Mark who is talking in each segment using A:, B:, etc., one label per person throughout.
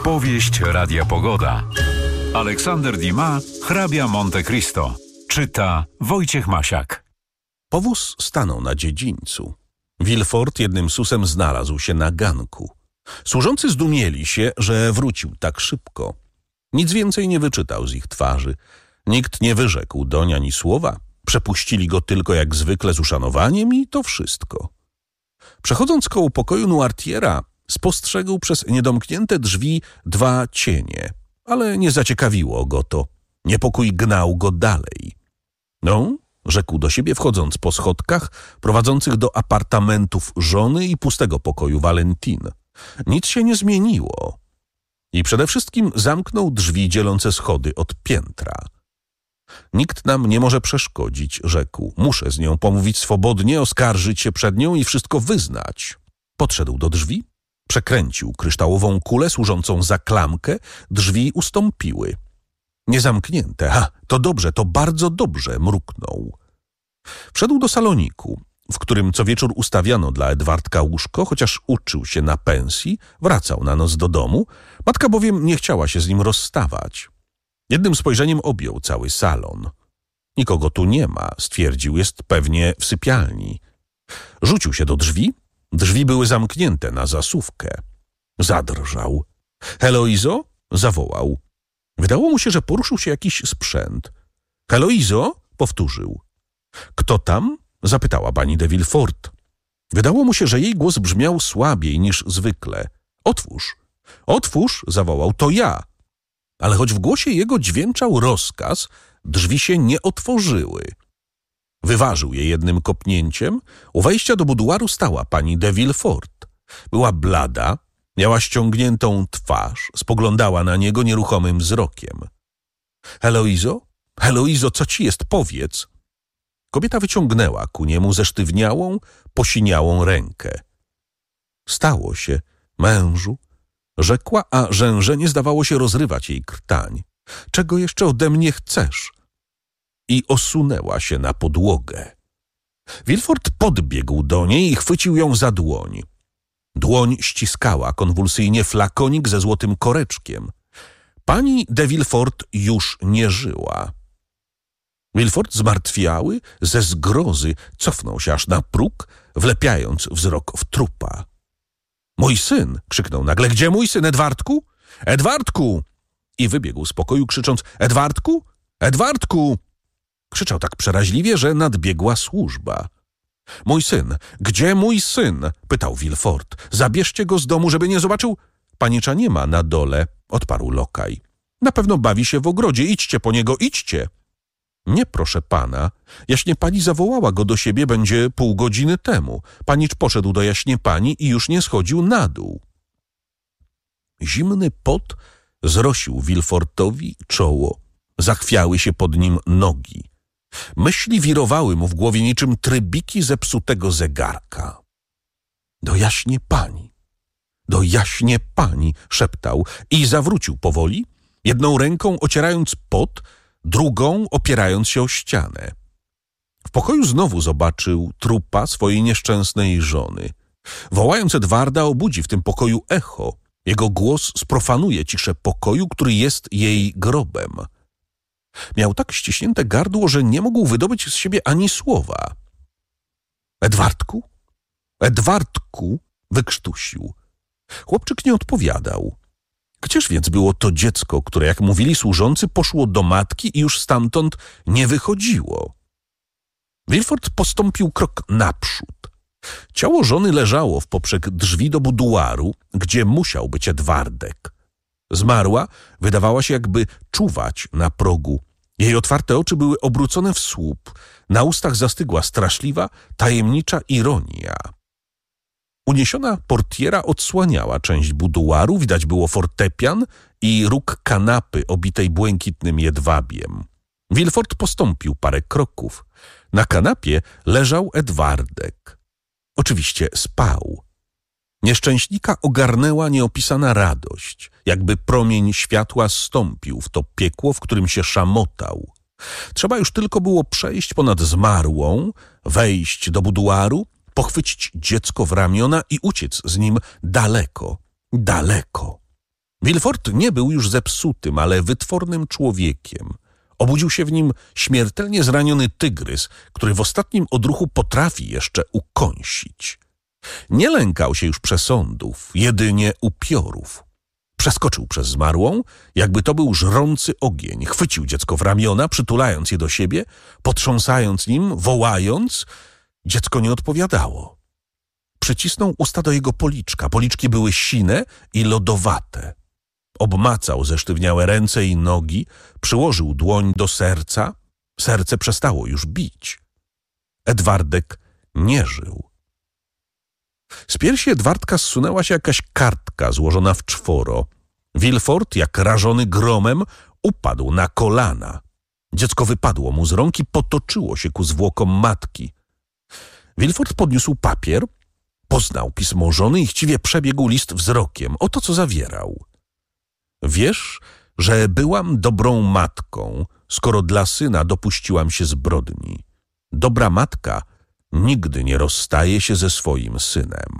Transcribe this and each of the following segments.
A: Powieść Radia Pogoda. Aleksander Dumas, hrabia Monte Cristo. Czyta Wojciech Masiak.
B: Powóz stanął na dziedzińcu. Villefort jednym susem znalazł się na ganku. Służący zdumieli się, że wrócił tak szybko. Nic więcej nie wyczytał z ich twarzy. Nikt nie wyrzekł doń ani słowa. Przepuścili go tylko jak zwykle z uszanowaniem i to wszystko. Przechodząc koło pokoju Noirtiera, spostrzegł przez niedomknięte drzwi dwa cienie, ale nie zaciekawiło go to. Niepokój gnał go dalej. No, rzekł do siebie, wchodząc po schodkach prowadzących do apartamentów żony i pustego pokoju Valentine. Nic się nie zmieniło. I przede wszystkim zamknął drzwi dzielące schody od piętra. Nikt nam nie może przeszkodzić, rzekł. Muszę z nią pomówić swobodnie, oskarżyć się przed nią i wszystko wyznać. Podszedł do drzwi, przekręcił kryształową kulę służącą za klamkę, drzwi ustąpiły. Niezamknięte. To dobrze, to bardzo dobrze, mruknął. Wszedł do saloniku, w którym co wieczór ustawiano dla Edwardka łóżko, chociaż uczył się na pensji, wracał na noc do domu, matka bowiem nie chciała się z nim rozstawać. Jednym spojrzeniem objął cały salon. Nikogo tu nie ma, stwierdził, jest pewnie w sypialni. Rzucił się do drzwi. Drzwi były zamknięte na zasówkę. Zadrżał. Heloizo? Zawołał. Wydało mu się, że poruszył się jakiś sprzęt. Heloizo? Powtórzył. Kto tam? Zapytała pani de Villefort. Wydało mu się, że jej głos brzmiał słabiej niż zwykle. Otwórz. Otwórz, zawołał, to ja. Ale choć w głosie jego dźwięczał rozkaz, drzwi się nie otworzyły. Wyważył je jednym kopnięciem. U wejścia do buduaru stała pani de Villefort. Była blada, miała ściągniętą twarz, spoglądała na niego nieruchomym wzrokiem. Heloizo? Heloizo, co ci jest? Powiedz. Kobieta wyciągnęła ku niemu zesztywniałą, posiniałą rękę. Stało się, mężu, rzekła, a rzężenie zdawało się rozrywać jej krtań. Czego jeszcze ode mnie chcesz? I osunęła się na podłogę. Villefort podbiegł do niej i chwycił ją za dłoń. Dłoń ściskała konwulsyjnie flakonik ze złotym koreczkiem. Pani de Villefort już nie żyła. Villefort zmartwiały, ze zgrozy cofnął się aż na próg, wlepiając wzrok w trupa. Mój syn! Krzyknął nagle. Gdzie mój syn, Edwardku? Edwardku! I wybiegł z pokoju krzycząc. Edwardku? Edwardku! Krzyczał tak przeraźliwie, że nadbiegła służba. Mój syn! Gdzie mój syn? Pytał Villefort. Zabierzcie go z domu, żeby nie zobaczył. Panicza nie ma na dole, odparł lokaj. Na pewno bawi się w ogrodzie. Idźcie po niego, idźcie. Nie, proszę pana. Jaśnie pani zawołała go do siebie będzie pół godziny temu. Panicz poszedł do jaśnie pani i już nie schodził na dół. Zimny pot zrosił Villefortowi czoło. Zachwiały się pod nim nogi. Myśli wirowały mu w głowie niczym trybiki zepsutego zegarka. Do jaśnie pani, szeptał i zawrócił powoli, jedną ręką ocierając pot, drugą opierając się o ścianę. W pokoju znowu zobaczył trupa swojej nieszczęsnej żony. Wołając Edwarda, obudzi w tym pokoju echo. Jego głos sprofanuje ciszę pokoju, który jest jej grobem. Miał tak ściśnięte gardło, że nie mógł wydobyć z siebie ani słowa. Edwardku? Edwardku? Wykrztusił. Chłopczyk nie odpowiadał. Gdzież więc było to dziecko, które, jak mówili służący, poszło do matki i już stamtąd nie wychodziło? Villefort postąpił krok naprzód. Ciało żony leżało w poprzek drzwi do buduaru, gdzie musiał być Edwardek. Zmarła, wydawała się jakby czuwać na progu. Jej otwarte oczy były obrócone w słup. Na ustach zastygła straszliwa, tajemnicza ironia. Uniesiona portiera odsłaniała część buduaru, widać było fortepian i róg kanapy obitej błękitnym jedwabiem. Villefort postąpił parę kroków. Na kanapie leżał Edwardek. Oczywiście spał. Nieszczęśnika ogarnęła nieopisana radość, jakby promień światła zstąpił w to piekło, w którym się szamotał. Trzeba już tylko było przejść ponad zmarłą, wejść do buduaru, pochwycić dziecko w ramiona i uciec z nim daleko, daleko. Villefort nie był już zepsutym, ale wytwornym człowiekiem. Obudził się w nim śmiertelnie zraniony tygrys, który w ostatnim odruchu potrafi jeszcze ukąsić. Nie lękał się już przesądów, jedynie upiorów. Przeskoczył przez zmarłą, jakby to był żrący ogień. Chwycił dziecko w ramiona, przytulając je do siebie, potrząsając nim, wołając. Dziecko nie odpowiadało. Przycisnął usta do jego policzka. Policzki były sine i lodowate. Obmacał zesztywniałe ręce i nogi, przyłożył dłoń do serca. Serce przestało już bić. Edwardek nie żył. Z piersi Edwardka zsunęła się jakaś kartka złożona w czworo. Villefort, jak rażony gromem, upadł na kolana. Dziecko wypadło mu z rąk i potoczyło się ku zwłokom matki. Villefort podniósł papier, poznał pismo żony i chciwie przebiegł list wzrokiem. Oto co zawierał. Wiesz, że byłam dobrą matką, skoro dla syna dopuściłam się zbrodni. Dobra matka nigdy nie rozstaje się ze swoim synem.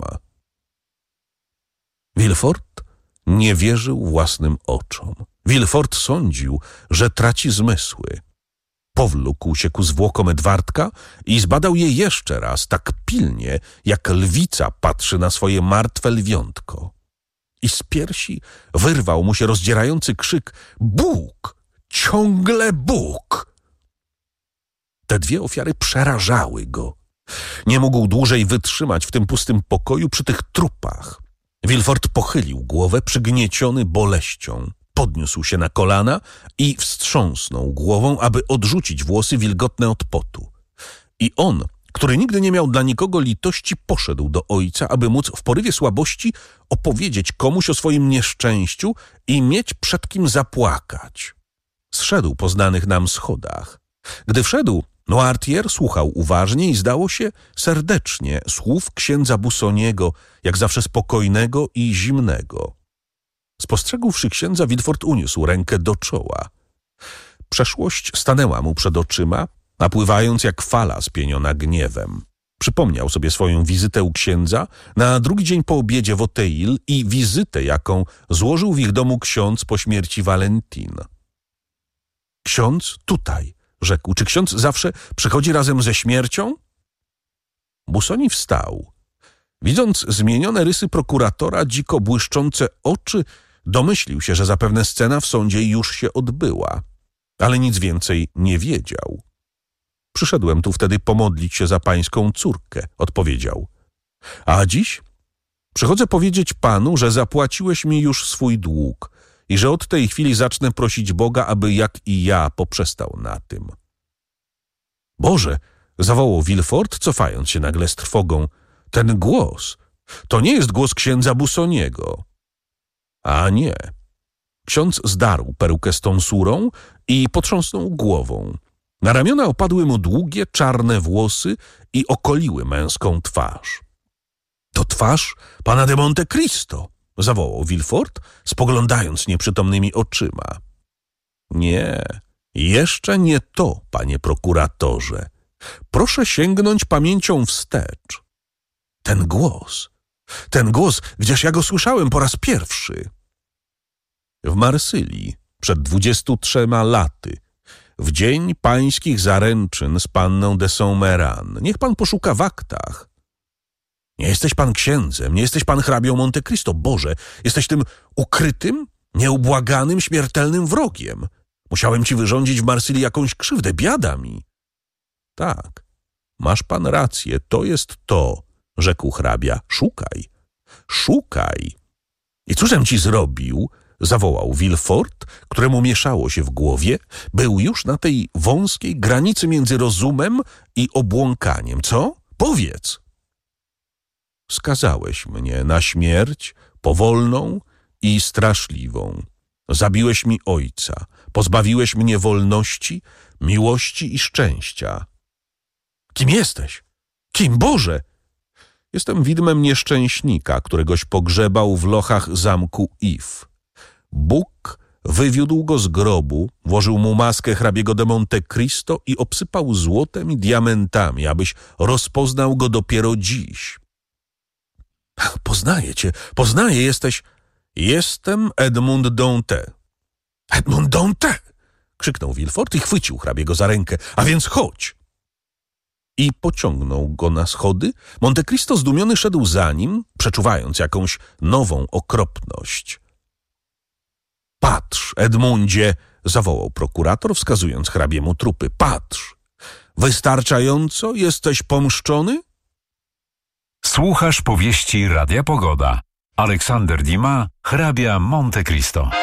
B: Villefort nie wierzył własnym oczom. Villefort sądził, że traci zmysły. Powlókł się ku zwłokom Edwardka i zbadał je jeszcze raz, tak pilnie, jak lwica patrzy na swoje martwe lwiątko. I z piersi wyrwał mu się rozdzierający krzyk: Bóg! Ciągle Bóg! Te dwie ofiary przerażały go. Nie mógł dłużej wytrzymać w tym pustym pokoju przy tych trupach. Villefort pochylił głowę, przygnieciony boleścią. Podniósł się na kolana i wstrząsnął głową, aby odrzucić włosy wilgotne od potu. I on, który nigdy nie miał dla nikogo litości, poszedł do ojca, aby móc w porywie słabości opowiedzieć komuś o swoim nieszczęściu i mieć przed kim zapłakać. Zszedł po znanych nam schodach. Gdy wszedł, Noirtier słuchał uważnie i zdało się serdecznie słów księdza Bussoniego, jak zawsze spokojnego i zimnego. Spostrzegłszy księdza, Villefort uniósł rękę do czoła. Przeszłość stanęła mu przed oczyma, napływając jak fala spieniona gniewem. Przypomniał sobie swoją wizytę u księdza na drugi dzień po obiedzie w Auteuil i wizytę, jaką złożył w ich domu ksiądz po śmierci Valentine. Ksiądz tutaj, rzekł. Czy ksiądz zawsze przychodzi razem ze śmiercią? Busoni wstał. Widząc zmienione rysy prokuratora, dziko błyszczące oczy, domyślił się, że zapewne scena w sądzie już się odbyła, ale nic więcej nie wiedział. Przyszedłem tu wtedy pomodlić się za pańską córkę, odpowiedział. A dziś przychodzę powiedzieć panu, że zapłaciłeś mi już swój dług i że od tej chwili zacznę prosić Boga, aby jak i ja poprzestał na tym. Boże, zawołał Villefort, cofając się nagle z trwogą. Ten głos, to nie jest głos księdza Bussoniego. A nie. Ksiądz zdarł perukę z tonsurą i potrząsnął głową. Na ramiona opadły mu długie, czarne włosy i okoliły męską twarz. To twarz pana de Monte Cristo, zawołał Villefort, spoglądając nieprzytomnymi oczyma. Nie, jeszcze nie to, panie prokuratorze. Proszę sięgnąć pamięcią wstecz. Ten głos, gdzież ja go słyszałem po raz pierwszy. W Marsylii, przed 23 laty, w dzień pańskich zaręczyn z panną de Saint-Méran. Niech pan poszuka w aktach. Nie jesteś pan księdzem, nie jesteś pan hrabią Monte Cristo. Boże, jesteś tym ukrytym, nieubłaganym, śmiertelnym wrogiem. Musiałem ci wyrządzić w Marsylii jakąś krzywdę, biada mi. Tak, masz pan rację, to jest to, rzekł hrabia. Szukaj, szukaj. I cóżem ci zrobił? Zawołał Villefort, któremu mieszało się w głowie. Był już na tej wąskiej granicy między rozumem i obłąkaniem. Co? Powiedz. Skazałeś mnie na śmierć powolną i straszliwą. Zabiłeś mi ojca, pozbawiłeś mnie wolności, miłości i szczęścia. Kim jesteś? Kim, Boże? Jestem widmem nieszczęśnika, któregoś pogrzebał w lochach zamku If. Bóg wywiódł go z grobu, włożył mu maskę hrabiego de Monte Cristo i obsypał złotem i diamentami, abyś rozpoznał go dopiero dziś. Poznaję cię, jesteś Jestem Edmond Dantes. Edmond Dantes! Krzyknął Villefort i chwycił hrabiego za rękę. A więc chodź! I pociągnął go na schody. Monte Cristo zdumiony szedł za nim, przeczuwając jakąś nową okropność. Patrz, Edmundzie! Zawołał prokurator, wskazując hrabiemu trupy. Patrz! Wystarczająco jesteś pomszczony?
A: Słuchasz powieści Radia Pogoda. Aleksander Dumas, hrabia Monte Cristo.